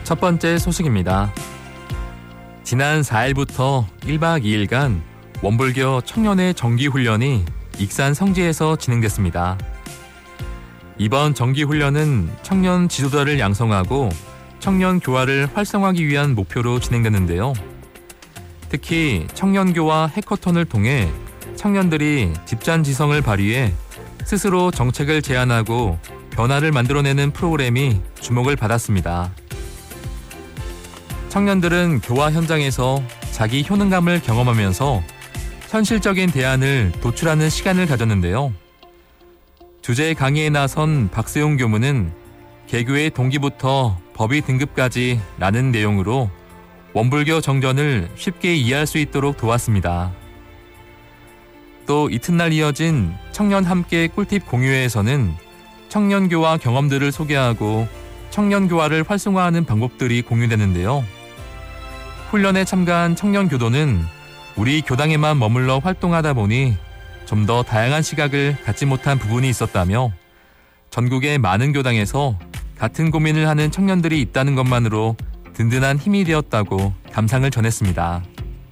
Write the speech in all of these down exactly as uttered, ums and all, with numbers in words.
첫 번째 소식입니다. 지난 사 일부터 일 박 이 일간 원불교 청년의 정기훈련이 익산 성지에서 진행됐습니다. 이번 정기훈련은 청년 지도자를 양성하고 청년 교화를 활성화하기 위한 목표로 진행됐는데요. 특히 청년교화 해커톤을 통해 청년들이 집단지성을 발휘해 스스로 정책을 제안하고 변화를 만들어내는 프로그램이 주목을 받았습니다. 청년들은 교화 현장에서 자기 효능감을 경험하면서 현실적인 대안을 도출하는 시간을 가졌는데요. 주제 강의에 나선 박세용 교무는 개교의 동기부터 법의 등급까지 라는 내용으로 원불교 정전을 쉽게 이해할 수 있도록 도왔습니다. 또 이튿날 이어진 청년 함께 꿀팁 공유회에서는 청년교화 경험들을 소개하고 청년교화를 활성화하는 방법들이 공유되는데요. 훈련에 참가한 청년교도는 우리 교당에만 머물러 활동하다 보니 좀 더 다양한 시각을 갖지 못한 부분이 있었다며 전국의 많은 교당에서 같은 고민을 하는 청년들이 있다는 것만으로 든든한 힘이 되었다고 감상을 전했습니다.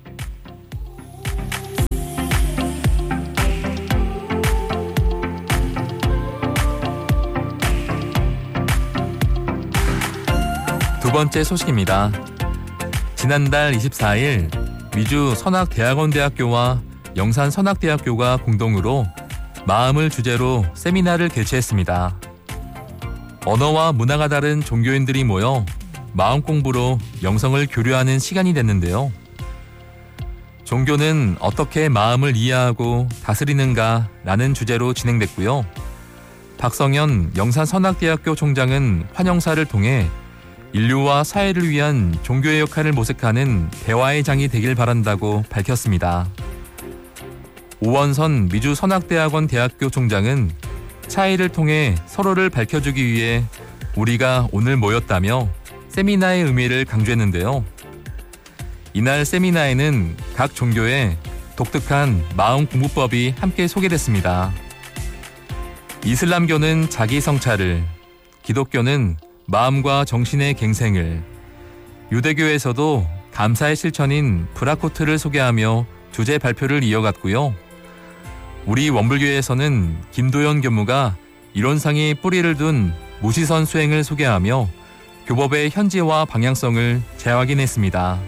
두 번째 소식입니다. 지난달 이십사 일 위주 선악대학원대학교와 영산선악대학교가 공동으로 마음을 주제로 세미나를 개최했습니다. 언어와 문화가 다른 종교인들이 모여 마음 공부로 영성을 교류하는 시간이 됐는데요. 종교는 어떻게 마음을 이해하고 다스리는가 라는 주제로 진행됐고요. 박성현 영산선악대학교 총장은 환영사를 통해 인류와 사회를 위한 종교의 역할을 모색하는 대화의 장이 되길 바란다고 밝혔습니다. 오원선 미주선악대학원 대학교 총장은 차이를 통해 서로를 밝혀주기 위해 우리가 오늘 모였다며 세미나의 의미를 강조했는데요. 이날 세미나에는 각 종교의 독특한 마음 공부법이 함께 소개됐습니다. 이슬람교는 자기 성찰을, 기독교는 마음과 정신의 갱생을, 유대교에서도 감사의 실천인 브라코트를 소개하며 주제 발표를 이어갔고요. 우리 원불교에서는 김도연 교무가 이론상의 뿌리를 둔 무시선 수행을 소개하며 교법의 현지화 방향성을 재확인했습니다.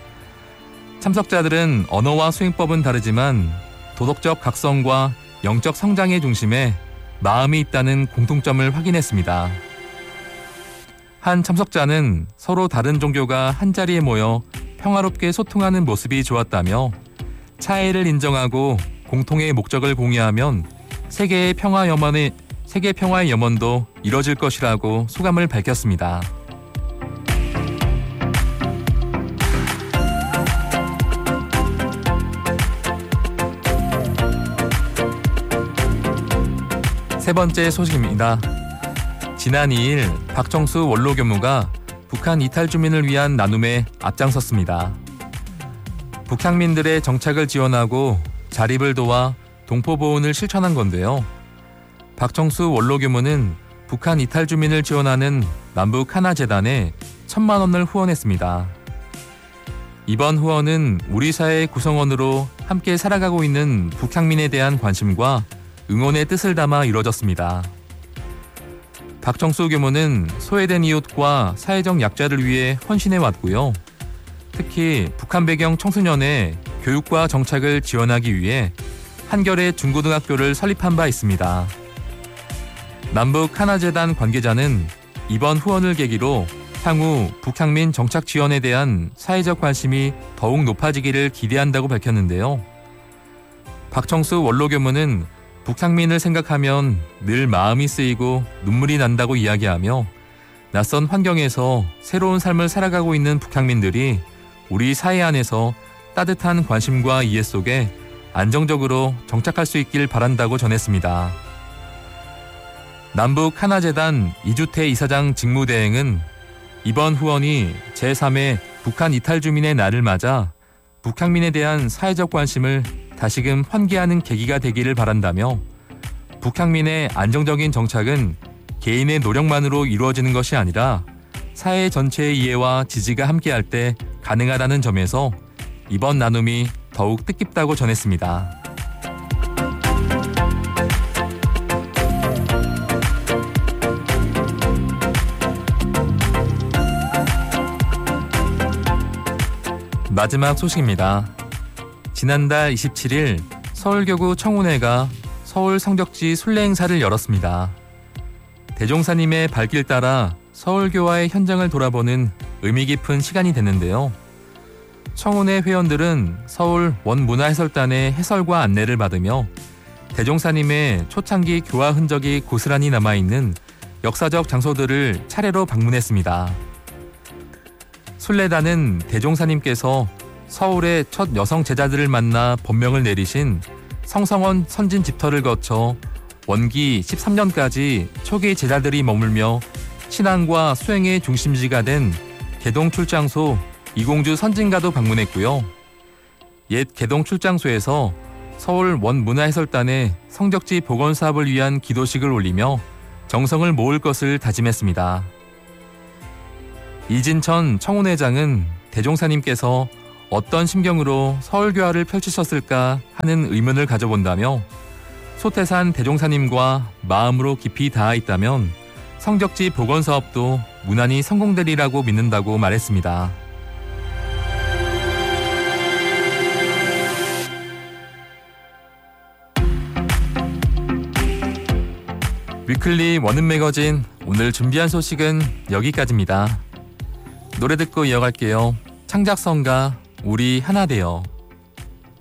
참석자들은 언어와 수행법은 다르지만 도덕적 각성과 영적 성장의 중심에 마음이 있다는 공통점을 확인했습니다. 한 참석자는 서로 다른 종교가 한자리에 모여 평화롭게 소통하는 모습이 좋았다며 차이를 인정하고 공통의 목적을 공유하면 세계의 평화 염원의, 세계 평화의 염원도 이뤄질 것이라고 소감을 밝혔습니다. 세 번째 소식입니다. 지난 이 일 박정수 원로교무가 북한 이탈 주민을 위한 나눔에 앞장섰습니다. 북향민들의 정착을 지원하고 자립을 도와 동포보훈을 실천한 건데요. 박정수 원로교무는 북한 이탈 주민을 지원하는 남북 하나재단에 천만 원을 후원했습니다. 이번 후원은 우리 사회의 구성원으로 함께 살아가고 있는 북향민에 대한 관심과 응원의 뜻을 담아 이뤄졌습니다. 박정수 교무는 소외된 이웃과 사회적 약자를 위해 헌신해왔고요. 특히 북한 배경 청소년의 교육과 정착을 지원하기 위해 한겨레 중고등학교를 설립한 바 있습니다. 남북 하나재단 관계자는 이번 후원을 계기로 향후 북향민 정착 지원에 대한 사회적 관심이 더욱 높아지기를 기대한다고 밝혔는데요. 박정수 원로교무는 북향민을 생각하면 늘 마음이 쓰이고 눈물이 난다고 이야기하며 낯선 환경에서 새로운 삶을 살아가고 있는 북향민들이 우리 사회 안에서 따뜻한 관심과 이해 속에 안정적으로 정착할 수 있길 바란다고 전했습니다. 남북 하나재단 이주태 이사장 직무대행은 이번 후원이 제삼 회 북한 이탈 주민의 날을 맞아 북향민에 대한 사회적 관심을 다시금 환기하는 계기가 되기를 바란다며 북향민의 안정적인 정착은 개인의 노력만으로 이루어지는 것이 아니라 사회 전체의 이해와 지지가 함께할 때 가능하다는 점에서 이번 나눔이 더욱 뜻깊다고 전했습니다. 마지막 소식입니다. 지난달 이십칠일 서울교구 청운회가 서울 성적지 순례 행사를 열었습니다. 대종사님의 발길 따라 서울교화의 현장을 돌아보는 의미 깊은 시간이 됐는데요. 청운회 회원들은 서울 원문화해설단의 해설과 안내를 받으며 대종사님의 초창기 교화 흔적이 고스란히 남아있는 역사적 장소들을 차례로 방문했습니다. 순례단은 대종사님께서 서울의 첫 여성 제자들을 만나 법명을 내리신 성성원 선진 집터를 거쳐 원기 십삼년까지 초기 제자들이 머물며 신앙과 수행의 중심지가 된 개동 출장소 이공주 선진가도 방문했고요. 옛 개동 출장소에서 서울 원문화해설단의 성적지 복원 사업을 위한 기도식을 올리며 정성을 모을 것을 다짐했습니다. 이진천 청운회장은 대종사님께서 어떤 심경으로 서울교화를 펼치셨을까 하는 의문을 가져본다며 소태산 대종사님과 마음으로 깊이 닿아 있다면 성적지 복원 사업도 무난히 성공되리라고 믿는다고 말했습니다. 위클리 원음 매거진 오늘 준비한 소식은 여기까지입니다. 노래 듣고 이어갈게요. 창작성가 우리 하나 되어.